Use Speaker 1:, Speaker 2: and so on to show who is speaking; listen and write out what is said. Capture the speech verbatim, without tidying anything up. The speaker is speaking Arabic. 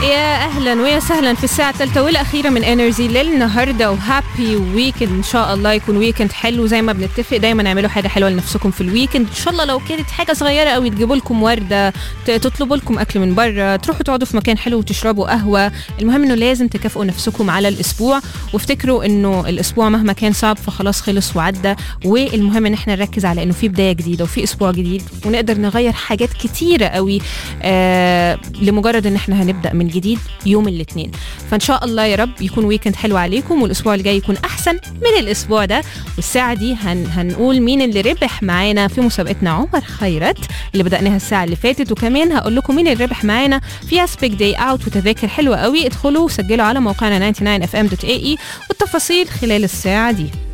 Speaker 1: يا أهلا ويا سهلا في الساعة الثالثة والأخيرة من انرجي للنهاردة، وهابي ويكند إن شاء الله يكون ويكند حلو. زي ما بنتفق دايما اعملوا حاجة حلوة لنفسكم في الويكند إن شاء الله. لو كانت حاجة صغيرة قوي تجيبوا لكم وردة، تطلبوا لكم أكل من برا، تروحوا تقعدوا في مكان حلو وتشربوا قهوة. المهم إنه لازم تكافئوا نفسكم على الأسبوع، وافتكروا إنه الأسبوع مهما كان صعب فخلاص خلص وعدى. والمهم إن احنا نركز على إنه في بداية جديدة وفي أسبوع جديد، ونقدر نغير حاجات كتيرة قوي آه لمجرد إن احنا هنبدأ من جديد يوم الاثنين. فإن شاء الله يا رب يكون ويكند حلو عليكم، والأسبوع الجاي يكون أحسن من الأسبوع ده. والساعة دي هن هنقول مين اللي ربح معانا في مسابقتنا عمر خيرت اللي بدأناها الساعة اللي فاتت، وكمان هقول لكم مين اللي ربح معانا في اسبيك داي اوت وتذاكر حلوة قوي. ادخلوا سجلوا على موقعنا تسعة وتسعين اف ام دوت اي اي والتفاصيل خلال الساعة دي.